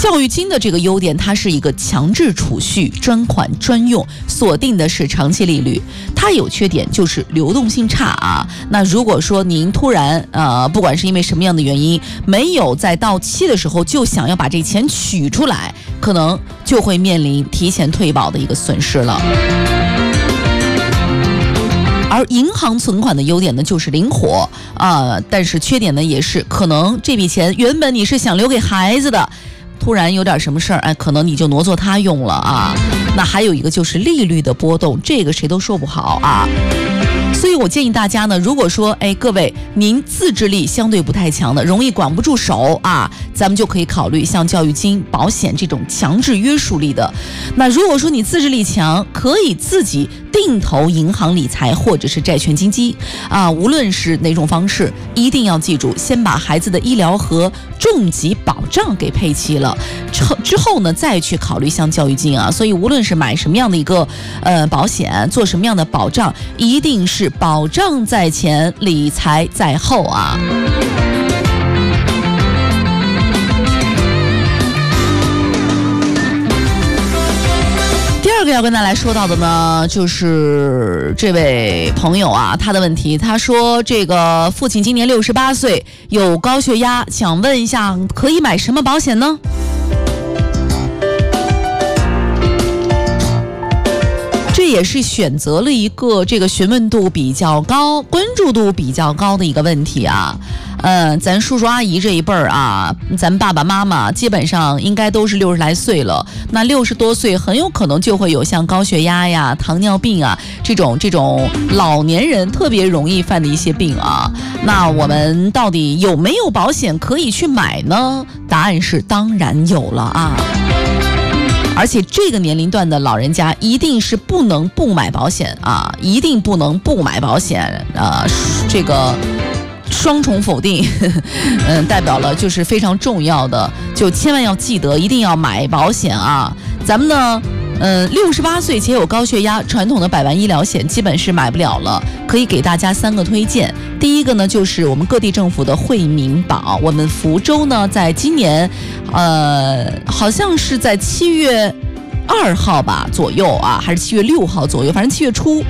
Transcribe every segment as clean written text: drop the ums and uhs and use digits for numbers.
教育金的这个优点，它是一个强制储蓄、专款专用，锁定的是长期利率。它有缺点就是流动性差啊。那如果说您突然不管是因为什么样的原因，没有在到期的时候就想要把这钱取出来，可能就会面临提前退保的一个损失了。而银行存款的优点呢，就是灵活但是缺点呢，也是可能这笔钱原本你是想留给孩子的，突然有点什么事儿，可能你就挪作他用了啊。那还有一个就是利率的波动，这个谁都说不好啊。所以我建议大家呢，如果说各位您自制力相对不太强的，容易管不住手啊，咱们就可以考虑像教育金、保险这种强制约束力的。那如果说你自制力强，可以自己定投银行理财或者是债券基金无论是哪种方式，一定要记住，先把孩子的医疗和重疾保障给配齐了，之后呢再去考虑像教育金啊。所以无论是买什么样的一个保险，做什么样的保障，一定是保障在前，理财在后啊。第二个要跟大家来说到的呢，就是这位朋友啊，他的问题，他说这个父亲今年68岁，有高血压，想问一下可以买什么保险呢？这也是选择了一个这个询问度比较高、关注度比较高的一个问题啊。咱叔叔阿姨这一辈儿啊，咱爸爸妈妈基本上应该都是60来岁了。那60多岁很有可能就会有像高血压呀、糖尿病啊这种老年人特别容易犯的一些病啊。那我们到底有没有保险可以去买呢？答案是当然有了啊。而且这个年龄段的老人家一定是不能不买保险啊，一定不能不买保险这个双重否定代表了就是非常重要的，就千万要记得一定要买保险啊。咱们呢68岁且有高血压，传统的100万医疗险基本是买不了了，可以给大家3个推荐。第一个呢，就是我们各地政府的惠民保，我们福州呢在今年好像是在7月2号吧左右啊，还是7月6号左右，反正7月初，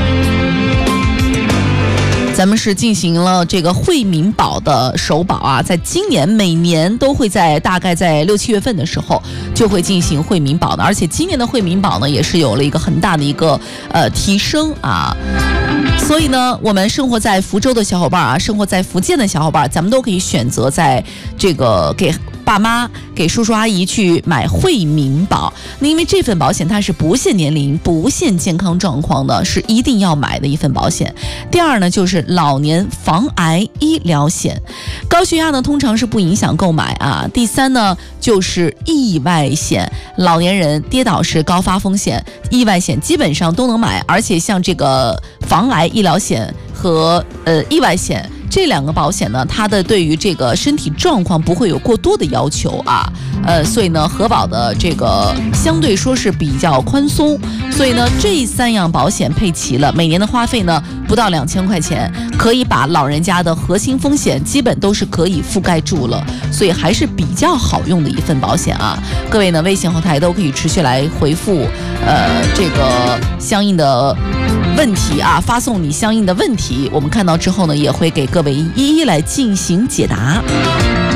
咱们是进行了这个惠民保的首保啊，在今年每年都会大概在6、7月份的时候就会进行惠民保的，而且今年的惠民保呢也是有了一个很大的一个提升啊。所以呢，我们生活在福州的小伙伴啊，生活在福建的小伙伴，咱们都可以选择在这个给爸妈、给叔叔阿姨去买惠民保。那因为这份保险它是不限年龄、不限健康状况的，是一定要买的一份保险。第二呢，就是老年防癌医疗险，高血压呢通常是不影响购买啊。第三呢，就是意外险，老年人跌倒是高发风险，意外险基本上都能买，而且像这个防癌医疗险和意外险这2个保险呢，它的对于这个身体状况不会有过多的要求啊，所以呢，核保的这个相对说是比较宽松，所以呢，这3样保险配齐了，每年的花费呢不到2000块钱，可以把老人家的核心风险基本都是可以覆盖住了，所以还是比较好用的一份保险啊。各位呢，微信后台都可以持续来回复这个相应的问题啊，发送你相应的问题，我们看到之后呢，也会给各位一一来进行解答。